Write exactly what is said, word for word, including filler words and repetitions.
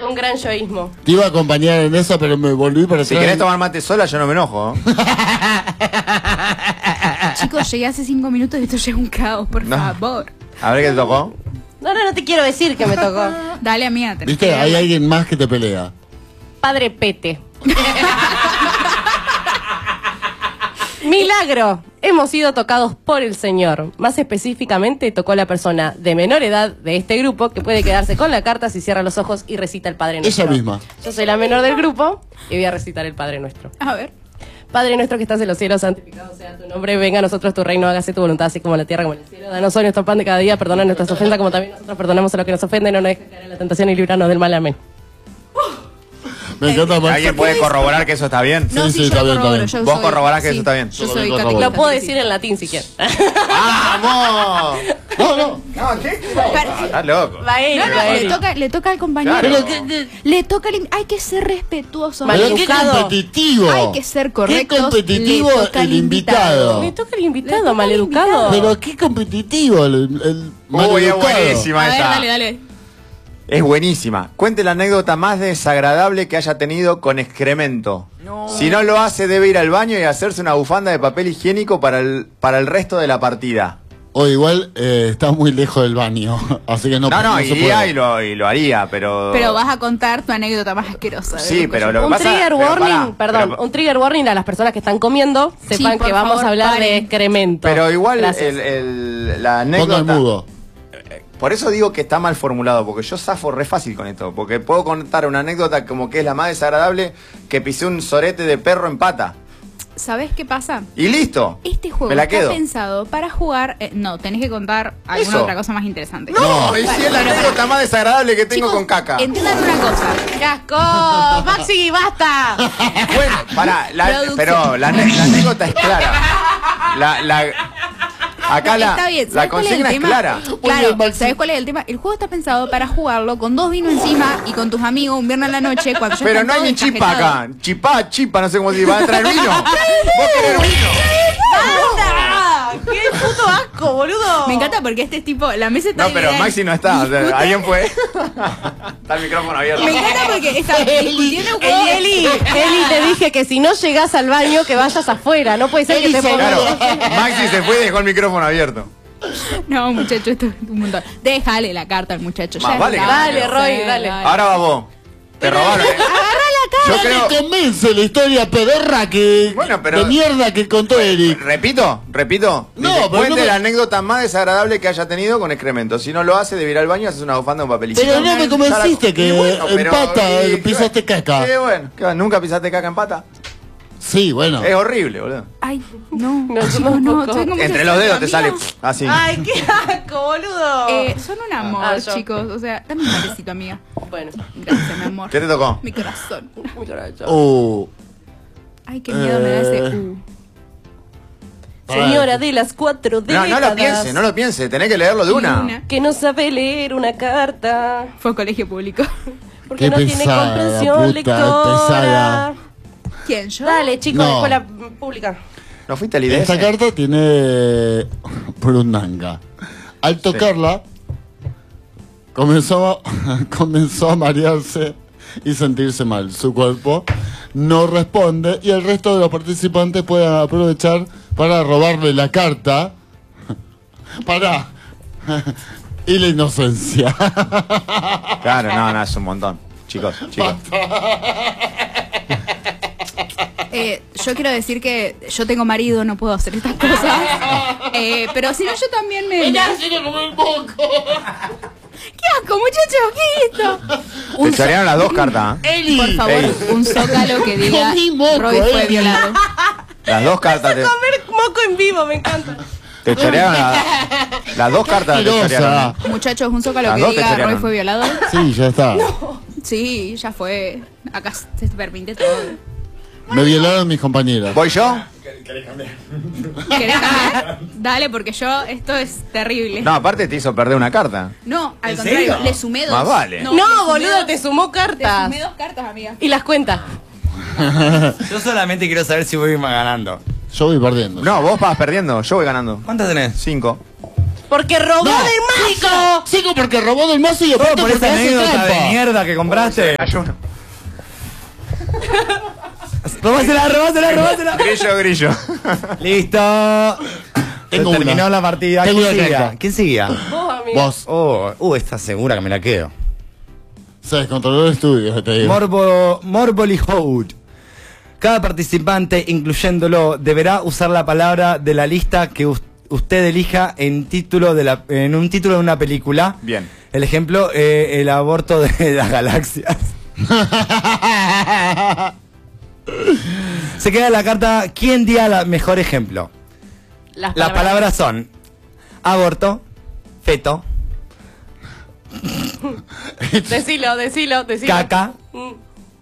un gran yoísmo. Te iba a acompañar en eso, pero me volví para atrás. Si querés tomar mate sola, yo no me enojo. Chicos, llegué hace cinco minutos y esto ya es un caos, por No. favor. A ver qué te tocó. No, no, no te quiero decir que me tocó. Dale, amiga. tenés ¿Viste? que Hay darle. alguien más que te pelea. Padre Pete. Milagro. Hemos sido tocados por el Señor. Más específicamente, tocó la persona de menor edad de este grupo que puede quedarse con la carta si cierra los ojos y recita el Padre Nuestro. Ella misma. Yo soy la menor del grupo y voy a recitar el Padre Nuestro. A ver. Padre nuestro que estás en los cielos, santificado sea tu nombre. Venga a nosotros tu reino, hágase tu voluntad, así como en la tierra como en el cielo. Danos hoy nuestro pan de cada día, perdona nuestras ofensas como también nosotros perdonamos a los que nos ofenden. No nos dejes caer en la tentación y líbranos del mal. Amén. Me encanta más. ¿Alguien puede corroborar que eso está bien? No, Sí, sí, sí, yo está lo bien, está corroboro, bien. yo Vos soy- corroborás que sí, eso está bien. Yo Yo soy también católica. corroboro. Lo puedo decir en latín si quieres. ¡Vamos! No, no. No, ¿qué? No, estás loco. Va él, No, no, va le él. toca, le toca al compañero. Claro. Pero que, que- Le toca al... Hay que ser respetuoso. Mal pero qué educado. competitivo. Hay que ser correctos. Qué competitivo Le toca el al invitado. Me toca el Le invitado, toca al maleducado. invitado. Pero qué competitivo el, el Uy, es maleducado. buenísima A ver, esa. dale, dale. Es buenísima. Cuente la anécdota más desagradable que haya tenido con excremento. Si no lo hace, debe ir al baño y hacerse una bufanda de papel higiénico para el, para el resto de la partida. O igual eh, está muy lejos del baño, así que no, No, no, se iría puede. y lo, y lo haría, pero... Pero vas a contar tu anécdota más asquerosa. Sí, de pero lo que Un pasa... trigger pero warning, pará, perdón, pero- un trigger warning a las personas que están comiendo, sepan por que vamos favor, a hablar de paren. excremento. Pero igual Gracias. el, el- la Ponga anécdota... el mudo. Por eso digo que está mal formulado, porque yo zafo re fácil con esto. Porque puedo contar una anécdota como que es la más desagradable, que pisé un sorete de perro en pata. ¿Sabés qué pasa? Y listo. Este juego Me la está quedo. pensado para jugar... eh, no, tenés que contar alguna Eso. otra cosa más interesante. No, y si es la anécdota más desagradable que tengo Chicos, con caca. entiendan una cosa. ¡Qué asco! ¡Maxi, basta! Bueno, pará, la- Producción. pero la, ane- la anécdota es clara. La, la, acá la, Está bien, la ¿sabés cuál es el consigna es tema? clara. Muy Claro, bien, Maxi. ¿sabes cuál es el tema? El juego está pensado para jugarlo con dos vinos encima y con tus amigos un viernes a la noche cuando ya Pero están no hay todos ni chipa encajetados. acá. Chipá, chipa, no sé cómo se dice. ¿Va a traer vino? ¿Vos querés vino? ¡Basta! ¡Qué puto asco, boludo! Me encanta porque este es tipo, la mesa está No, pero dividida en Maxi no está. O sea, discute- alguien fue. Está el micrófono abierto. Me encanta porque está discutiendo un juego. Eli, Eli, te dije que si no llegás al baño que vayas afuera. No puede ser que Eli te se- pongas... Claro, Maxi se fue y dejó el micrófono abierto. No, muchacho, esto es un montón. Déjale la carta al muchacho. Más ya vale está. que- Dale, Roy, dale. Ahora va vos. Te robaron, ¿eh? Yo No creo. me convence la historia pedorra que Bueno, pero- de mierda que contó Eric. Repito, repito. No, Dice, pero cuente no me- la anécdota más desagradable que haya tenido con excremento. Si no lo hace, debe ir al baño y hacer una bufanda de un papel higiénico. Pero no me convenciste que Y bueno, en pero- pata y- pisaste caca. Sí, bueno, ¿qué va? ¿Nunca pisaste caca en pata? Sí, bueno. Es horrible, boludo. Ay, no. No, yo chicos, no, tampoco. tengo mucha Entre los dedos te sale amiga. así. ¡Ay, qué asco, boludo! Eh, son un amor, Ah, yo. chicos. O sea, dame un matecito, amiga. Bueno. Gracias, mi amor. ¿Qué te tocó? Mi corazón. Uh, Ay, qué miedo me da ese. Eh. Uh. Señora de las cuatro No, décadas. no lo piense, no lo piense. Tenés que leerlo de una. Una. Que no sabe leer una carta. Fue colegio público. Porque Qué no tiene pesada, comprensión puta, lectora. pesada. ¿Quién, yo? Dale, chicos, No. de escuela pública. ¿No fuiste al I D S? esta carta tiene Brunanga. Al tocarla, comenzó, comenzó a marearse y sentirse mal. Su cuerpo no responde y el resto de los participantes pueden aprovechar para robarle la carta. Para. Y la inocencia. Claro, no, no, es un montón. Chicos, chicos. Eh, yo quiero decir que yo tengo marido, no puedo hacer estas cosas. Eh, pero si no, yo también me. me- quiere comer el moco. ¿Qué asco, muchachos? ¿Qué es esto? Te chorearon las dos cartas, ¿eh? Eli. Por favor, Ey. un zócalo que diga Comí moco, Roy fue Eli. violado. Las dos cartas te, Comer moco en vivo, me encanta. te chorearon la- las dos cartas te Asquerosa. chorearon. Muchachos, un zócalo Las que dos te diga chorearon. Roy fue violado. Sí, ya está. Sí, ya fue. Acá se permite todo. Me violaron mis compañeras. ¿Voy yo? ¿Querés cambiar? Dale, porque yo, esto es terrible. No, aparte te hizo perder una carta. No, al ¿En contrario, serio? le sumé dos. Más vale. No, le sumé boludo, dos- te sumó Te cartas. sumé dos cartas, amiga. Y las cuenta. Yo solamente quiero saber si voy ganando. Yo voy perdiendo. No, vos vas perdiendo, yo voy ganando. ¿Cuántas tenés? Cinco. Porque robó No, del cinco, mazo. cinco porque robó del mazo y Todo aparte por porque esa hace anécdota trampa. de mierda que compraste. Ayuno. Robásela, robásela, robásela. Grillo, grillo. Listo. Tengo Se terminó una. la partida. Tengo ¿Quién una seguía? carta. ¿Quién seguía? Vos, amigo. Vos, Oh, uh, está segura que me la quedo. se descontroló el estudio, te digo. Morbo, Morboli Hold. Cada participante, incluyéndolo, deberá usar la palabra de la lista que us- usted elija en título de la, en un título de una película. Bien. El ejemplo, eh, el aborto de las galaxias. Se queda la carta. ¿Quién dio el mejor ejemplo? Las Las palabras son aborto, feto, Decilo, decilo, decilo. caca, Mm.